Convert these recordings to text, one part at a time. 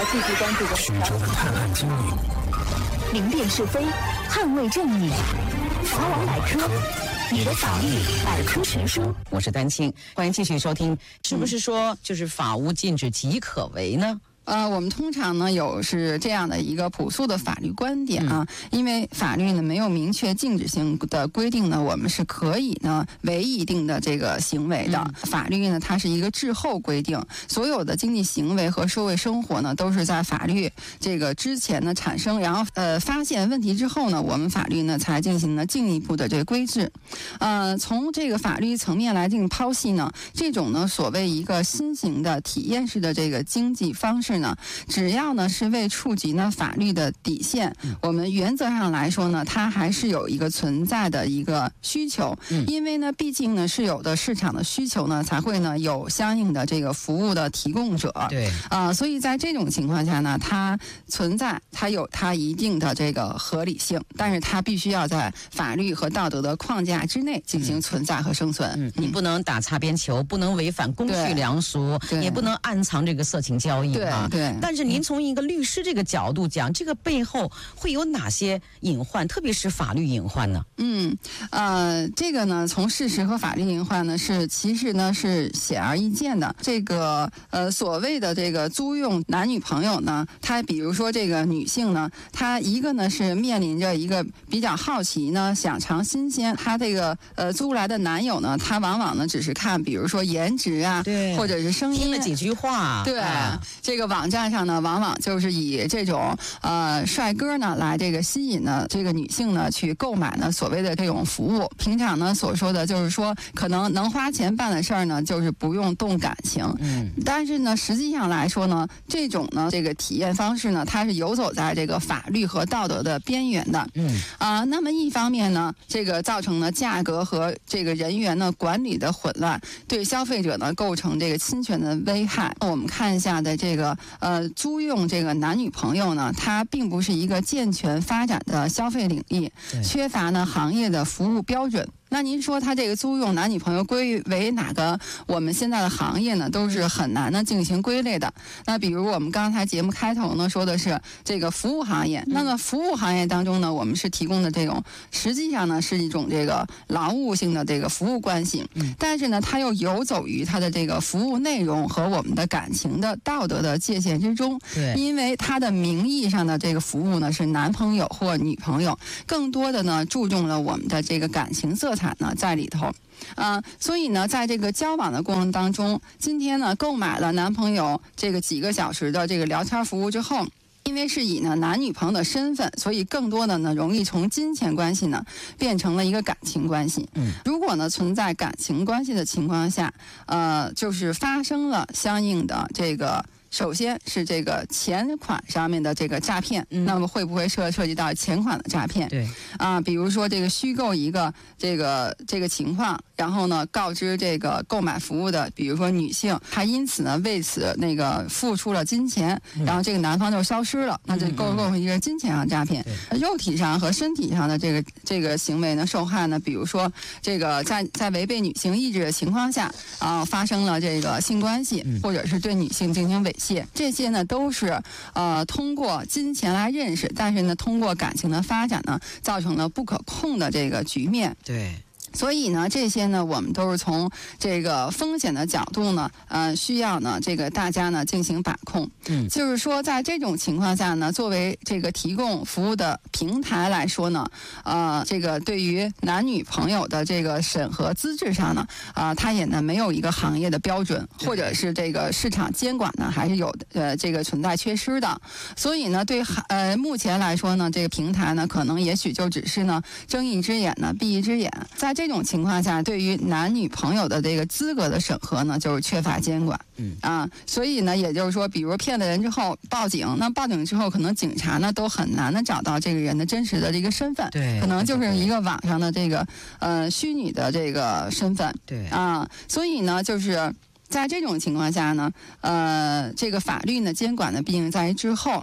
继续关注的曲折的探案经历， 明辨是非，捍卫正义。法网百科，你的法律百科全书。 我是丹青，欢迎继续收听。是不是说就是法无禁止即可为呢？ 我们通常呢是这样的一个朴素的法律观点啊，因为法律呢没有明确禁止性的规定呢，我们是可以呢为一定的这个行为的。法律呢它是一个滞后规定，所有的经济行为和社会生活呢都是在法律这个之前呢产生，然后发现问题之后呢，我们法律呢才进行了进一步的这个规制。从这个法律层面来进行剖析呢，这种呢所谓一个新型的体验式的这个经济方式呢，只要呢是未触及呢法律的底线，我们原则上来说呢，它还是有一个存在的一个需求，因为呢，毕竟呢是有的市场的需求呢，才会呢有相应的这个服务的提供者。 对， 所以在这种情况下呢，它有它一定的这个合理性，但是它必须要在法律和道德的框架之内进行存在和生存。 你不能打擦边球，不能违反公序良俗，也不能暗藏这个色情交易啊。 对。 但是您从一个律师这个角度讲，这个背后会有哪些隐患，特别是法律隐患呢？ 这个呢，从事实和法律隐患呢，其实呢是显而易见的。这个所谓的这个租用男女朋友呢，他比如说这个女性呢，她一个呢是面临着一个比较好奇呢，想尝新鲜，她这个租来的男友呢，他往往呢只是看，比如说颜值啊， 对， 或者是声音， 听了几句话， 对，这个网站上呢，往往就是以这种帅哥呢来这个吸引呢这个女性呢去购买呢所谓的这种服务。平常呢所说的就是说，可能能花钱办的事儿呢，就是不用动感情。但是呢，实际上来说呢，这种呢这个体验方式呢，它是游走在这个法律和道德的边缘的。那么一方面呢，这个造成呢价格和这个人员呢管理的混乱，对消费者呢构成这个侵权的危害。我们看一下的这个租用这个男女朋友呢，它并不是一个健全发展的消费领域，缺乏呢行业的服务标准。那您说他这个租用男女朋友归为哪个我们现在的行业呢，都是很难的进行归类的。那比如我们刚才节目开头呢说的是这个服务行业，那么服务行业当中呢，我们是提供的这种实际上呢是一种这个劳务性的这个服务关系，但是呢它又游走于它的这个服务内容和我们的感情的道德的界限之中。因为它的名义上的这个服务呢是男朋友或女朋友，更多的呢注重了我们的这个感情色彩呢在里头。所以呢，在这个交往的过程当中，今天呢购买了男朋友这个几个小时的这个聊天服务之后，因为是以呢男女朋友的身份，所以更多的呢容易从金钱关系呢变成了一个感情关系。如果呢存在感情关系的情况下，就是发生了相应的这个。首先是这个钱款上面的这个诈骗，那么会不会涉及到钱款的诈骗？ 对， 比如说这个虚构一个这个情况，然后呢告知这个购买服务的，比如说女性，她因此呢为此那个付出了金钱，然后这个男方就消失了，那就构成一个金钱上诈骗。肉体上和身体上的这个行为呢，受害呢，比如说这个在违背女性意志的情况下，发生了这个性关系，或者是对女性进行猥亵。这些呢都是通过金钱来认识，但是呢通过感情的发展呢，造成了不可控的这个局面。 对。 所以呢，这些呢，我们都是从这个风险的角度呢，需要呢，这个大家呢进行把控。就是说，在这种情况下呢，作为这个提供服务的平台来说呢，这个对于男女朋友的这个审核资质上呢，它也呢没有一个行业的标准，或者是这个市场监管呢还是有这个存在缺失的。所以呢，对目前来说呢，这个平台呢，可能也许就只是呢睁一只眼呢闭一只眼。在这种情况下，对于男女朋友的这个资格的审核呢，就是缺乏监管。所以呢，也就是说，比如骗了人之后报警，那报警之后，可能警察呢都很难的找到这个人的真实的这个身份， 对， 可能就是一个网上的这个虚拟的这个身份， 对所以呢，就是在这种情况下呢，这个法律呢监管呢毕竟在于之后。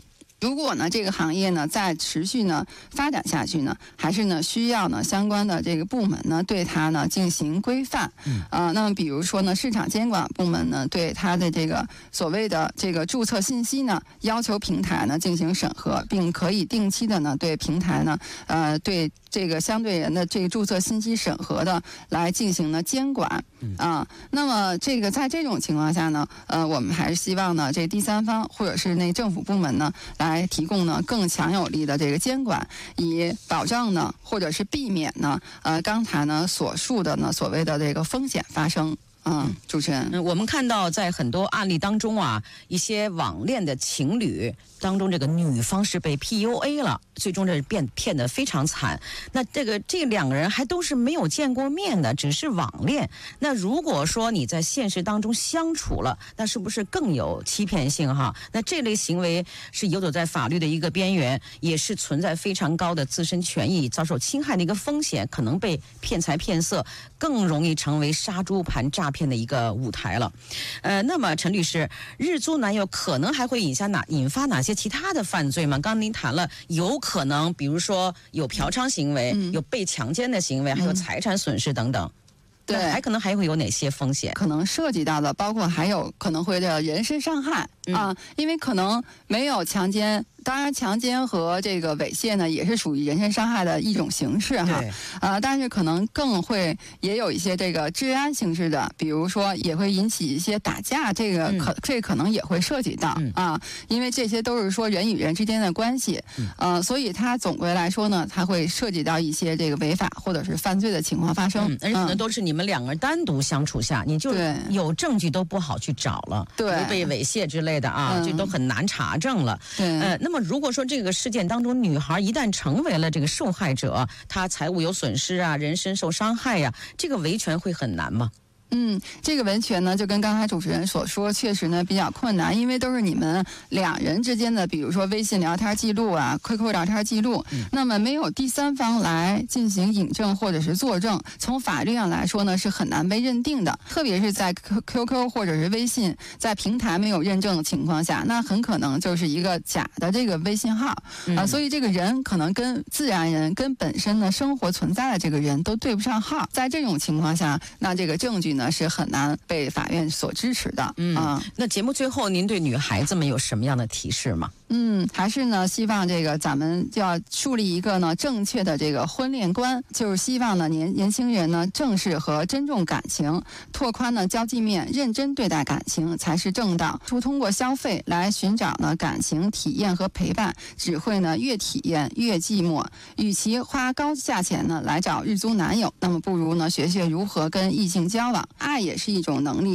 如果呢这个行业呢再持续呢发展下去呢，还是呢需要呢相关的这个部门呢对它呢进行规范。那么比如说呢市场监管部门呢对它的这个所谓的这个注册信息呢要求平台呢进行审核，并可以定期的呢对平台呢对这个相对人的这个注册信息审核的来进行呢监管。那么这个在这种情况下呢，我们还是希望呢这第三方或者是那政府部门呢来提供呢更强有力的这个监管，以保障呢或者是避免呢刚才呢所述的呢所谓的这个风险发生。主持人， 我们看到在很多案例当中啊，一些网恋的情侣当中，这个女方是被 PUA 了，最终这骗得非常惨。那这两个人还都是没有见过面的，只是网恋。那如果说你在现实当中相处了，那是不是更有欺骗性哈？那这类行为是游走在法律的一个边缘，也是存在非常高的自身权益遭受侵害的一个风险，可能被骗财骗色，更容易成为杀猪盘诈骗的一个舞台了。那么陈律师，日租男友可能还会引发哪些其他的犯罪吗？刚刚您谈了有可能，比如说有嫖娼行为，有被强奸的行为，还有财产损失等等。对，还会有哪些风险？ 可能涉及到的，包括还有可能会的人身伤害因为可能没有强奸。当然，强奸和这个猥亵呢，也是属于人身伤害的一种形式哈。但是可能更会也有一些这个治安形式的，比如说也会引起一些打架，这可能也会涉及到因为这些都是说人与人之间的关系，所以它总归来说呢，它会涉及到一些这个违法或者是犯罪的情况发生， 而且可能都是你们两个人单独相处下，你就有证据都不好去找了， 对， 被猥亵之类的这都很难查证了。那么如果说这个事件当中，女孩一旦成为了这个受害者，她财物有损失人身受伤害这个维权会很难吗？ 这个维权呢，就跟刚才主持人所说，确实呢比较困难，因为都是你们两人之间的，比如说微信聊天记录QQ 聊天记录，那么没有第三方来进行引证或者是作证，从法律上来说呢是很难被认定的。特别是在 QQ 或者是微信在平台没有认证的情况下，那很可能就是一个假的这个微信号所以这个人可能跟自然人跟本身呢生活存在的这个人都对不上号。在这种情况下，那这个证据呢是很难被法院所支持的。 那节目最后您对女孩子们有什么样的提示吗？ 还是呢希望这个咱们就要树立一个呢正确的这个婚恋观，就是希望呢年轻人呢正视和珍重感情，拓宽呢交际面，认真对待感情才是正道。通过消费来寻找呢感情体验和陪伴，只会呢越体验越寂寞。与其花高价钱呢来找日租男友，那么不如呢学学如何跟异性交往。爱也是一种能力。